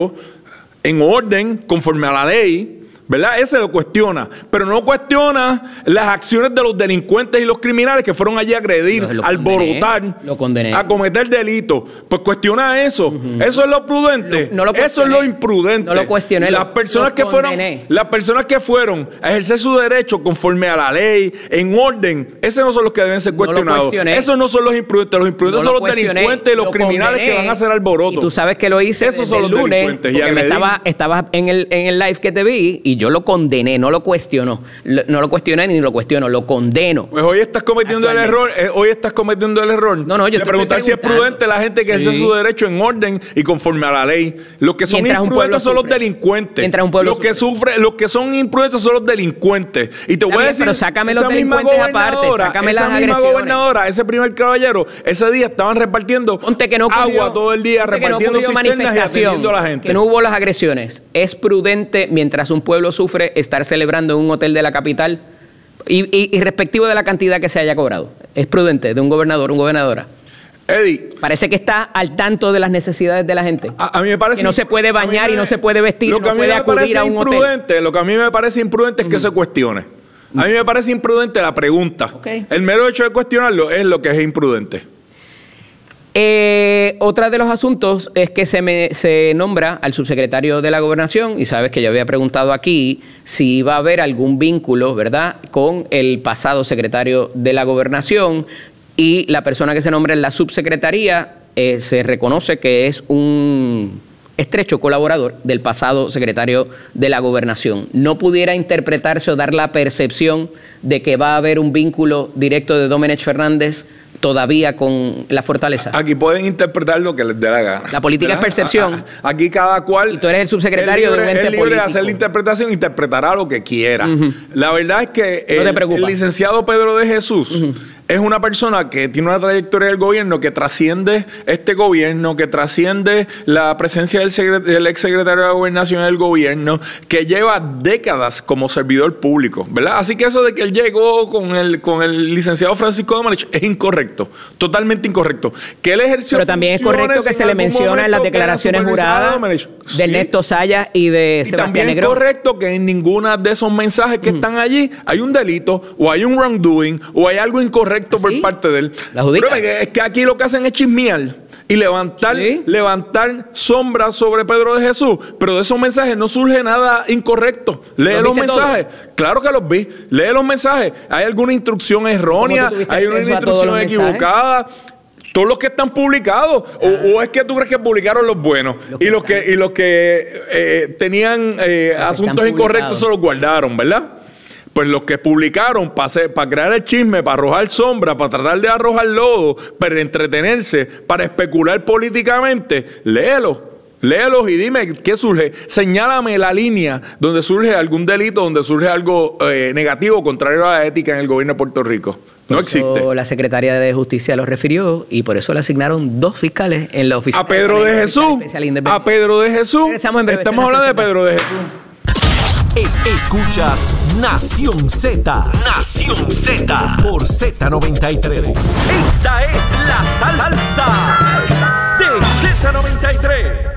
en orden, conforme a la ley, ¿verdad? Ese lo cuestiona, pero no cuestiona las acciones de los delincuentes y los criminales que fueron allí a agredir, alborotar, a cometer delitos. Pues cuestiona eso. Eso es lo prudente. Eso es lo imprudente. No lo cuestioné. Las personas que fueron a ejercer su derecho conforme a la ley, en orden, esos no son los que deben ser cuestionados. Esos no son los imprudentes. Los imprudentes son los delincuentes y los criminales que van a hacer alboroto. Y tú sabes que lo hice esos son los lunes, porque estaba en el live que te vi y yo lo condené, no lo cuestiono. No lo cuestioné ni lo cuestiono, lo condeno. Pues hoy estás cometiendo el error. No, yo de preguntar si es prudente la gente que ejerce su derecho en orden y conforme a la ley. Los que son imprudentes son los delincuentes. Los que son imprudentes son los delincuentes. Y te voy a decir, pero sácame los delincuentes aparte, sácame las agresiones. Esa misma gobernadora, ese primer caballero, ese día estaban repartiendo agua todo el día, repartiendo cisternas y atendiendo a la gente. Que no hubo las agresiones. Es prudente, mientras un pueblo sufre, estar celebrando en un hotel de la capital y respectivo de la cantidad que se haya cobrado. Es prudente de un gobernador, una gobernadora. Eddie, parece que está al tanto de las necesidades de la gente. A mí me parece que no se puede bañar y no se puede vestir, no puede acudir a un hotel. Lo que a mí me parece imprudente es que se cuestione. A mí me parece imprudente la pregunta. El mero hecho de cuestionarlo es lo que es imprudente. Otra de los asuntos es que se nombra al subsecretario de la Gobernación, y sabes que yo había preguntado aquí si iba a haber algún vínculo, ¿verdad?, con el pasado secretario de la Gobernación, y la persona que se nombra en la subsecretaría se reconoce que es un estrecho colaborador del pasado secretario de la Gobernación. No pudiera interpretarse o dar la percepción de que va a haber un vínculo directo de Domenech Fernández todavía con la Fortaleza. Aquí pueden interpretar lo que les dé la gana. La política es percepción. Aquí cada cual... Y tú eres el subsecretario de un ente político. Es libre de hacer la interpretación, interpretará lo que quiera. La verdad es que el licenciado Pedro de Jesús es una persona que tiene una trayectoria del gobierno que trasciende este gobierno, que trasciende la presencia del exsecretario de la Gobernación en el gobierno, que lleva décadas como servidor público, ¿verdad? Así que eso de que él llegó con el licenciado Francisco Domenech es incorrecto, totalmente incorrecto. Que él ejerció Pero también es correcto que se le menciona en las declaraciones juradas de Ernesto Sayas y de Sebastián Negrón. Es correcto que en ninguna de esos mensajes que están allí hay un delito o hay un wrongdoing o hay algo incorrecto por parte de él. Pero es que aquí lo que hacen es chismear y levantar sombras sobre Pedro de Jesús, pero de esos mensajes no surge nada incorrecto. Lee los mensajes. Claro que los vi. Lee los mensajes. ¿Hay alguna instrucción errónea? ¿Hay una instrucción equivocada? Todos los que están publicados. ¿O es que tú crees que publicaron los buenos? Y los que tenían asuntos incorrectos se los guardaron, ¿verdad? Pues los que publicaron para crear el chisme, para arrojar sombra, para tratar de arrojar lodo, para entretenerse, para especular políticamente, léelos y dime qué surge. Señálame la línea donde surge algún delito, donde surge algo negativo, contrario a la ética en el gobierno de Puerto Rico. No existe. La secretaria de Justicia lo refirió y por eso le asignaron 2 fiscales en la oficina. A Pedro de Jesús. A Pedro de Jesús. Estamos hablando de Pedro de Jesús. Escuchas Nación Z. Nación Z. Por Z93. Esta es la salsa de Z93.